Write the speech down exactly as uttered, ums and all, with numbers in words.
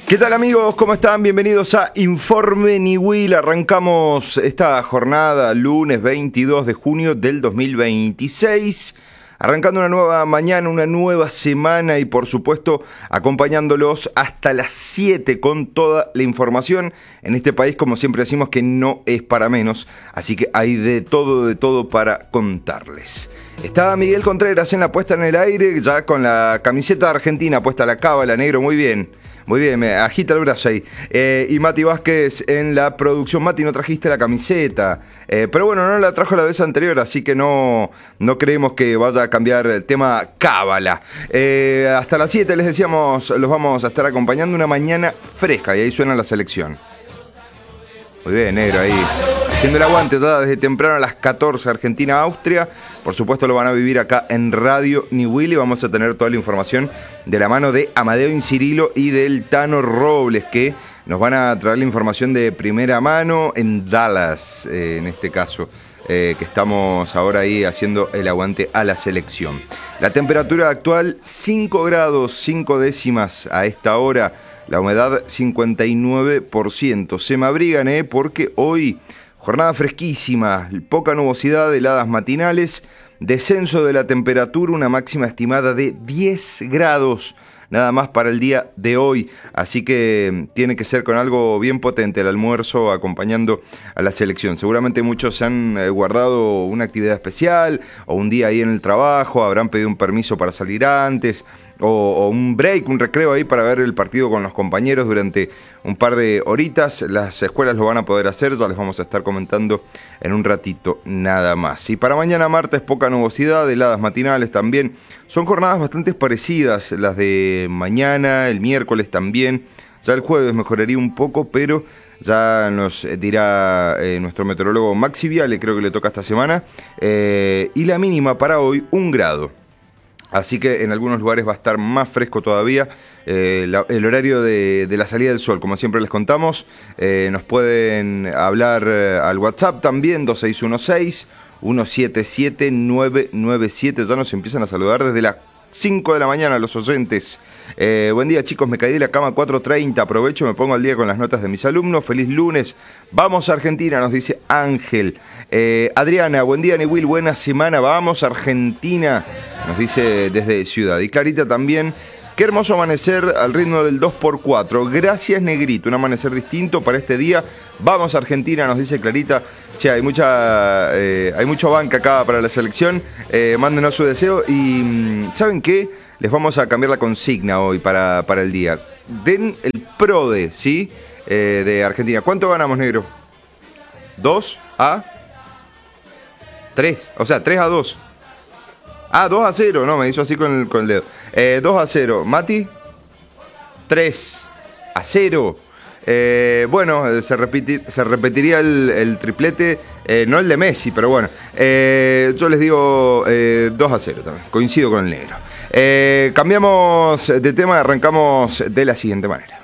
¿Qué tal, amigos? ¿Cómo están? Bienvenidos a Informe Niwil. Arrancamos esta jornada lunes veintidós de junio del dos mil veintiséis. Arrancando una nueva mañana, una nueva semana y por supuesto acompañándolos hasta las siete con toda la información. En este país, como siempre decimos, que no es para menos, así que hay de todo, de todo para contarles. Está Miguel Contreras en la puesta en el aire, ya con la camiseta argentina puesta, la cábala, negro, muy bien. Muy bien, me agita el brazo ahí. Eh, y Mati Vázquez en la producción. Mati, no trajiste la camiseta. Eh, pero bueno, no la trajo la vez anterior, así que no, no creemos que vaya a cambiar el tema cábala. Eh, hasta las siete les decíamos, los vamos a estar acompañando una mañana fresca. Y ahí suena la selección. Muy bien, negro, ahí. Haciendo el aguante ya desde temprano a las catorce, Argentina-Austria. Por supuesto lo van a vivir acá en Radio Niwil y vamos a tener toda la información de la mano de Amadeo Incirilo y del Tano Robles, que nos van a traer la información de primera mano en Dallas, eh, en este caso, eh, que estamos ahora ahí haciendo el aguante a la selección. La temperatura actual, cinco grados, cinco décimas a esta hora. La humedad, cincuenta y nueve por ciento. Se me abrigan, ¿eh? Porque hoy... jornada fresquísima, poca nubosidad, heladas matinales, descenso de la temperatura, una máxima estimada de diez grados, nada más para el día de hoy. Así que tiene que ser con algo bien potente el almuerzo acompañando a la selección. Seguramente muchos se han guardado una actividad especial o un día ahí en el trabajo, habrán pedido un permiso para salir antes. O, o un break, un recreo ahí para ver el partido con los compañeros durante un par de horitas. Las escuelas lo van a poder hacer, ya les vamos a estar comentando en un ratito nada más. Y para mañana martes, poca nubosidad, heladas matinales también. Son jornadas bastante parecidas, las de mañana, el miércoles también. Ya el jueves mejoraría un poco, pero ya nos dirá eh, nuestro meteorólogo Maxi Viale, creo que le toca esta semana. Eh, y la mínima para hoy, un grado. Así que en algunos lugares va a estar más fresco todavía. Eh, la, el horario de, de la salida del sol, como siempre les contamos, eh, nos pueden hablar eh, al WhatsApp también, dos seis uno seis, uno siete siete, nueve nueve siete. Ya nos empiezan a saludar desde las cinco de la mañana los oyentes. Eh, buen día, chicos, me caí de la cama cuatro treinta, aprovecho, me pongo al día con las notas de mis alumnos. Feliz lunes, vamos a Argentina, nos dice Ángel. eh, Adriana, buen día Niwil, buena semana, vamos a Argentina, nos dice desde Ciudad. Y Clarita también, qué hermoso amanecer al ritmo del dos por cuatro, gracias Negrito, un amanecer distinto para este día, vamos a Argentina, nos dice Clarita. Che, hay mucha eh, hay mucho banca acá para la selección, eh, mándenos su deseo y ¿saben qué? Les vamos a cambiar la consigna hoy para, para el día. Den el PRODE, ¿sí? Eh, de Argentina. ¿Cuánto ganamos, negro? ¿dos a tres? O sea, tres a dos. Ah, dos a cero, no, me hizo así con el, con el dedo. Eh, dos a cero. Mati, tres a cero. Eh, bueno, se, repetir, se repetiría el, el triplete, eh, no el de Messi, pero bueno, eh, yo les digo eh, dos a cero también, coincido con el negro. Eh, cambiamos de tema, arrancamos de la siguiente manera.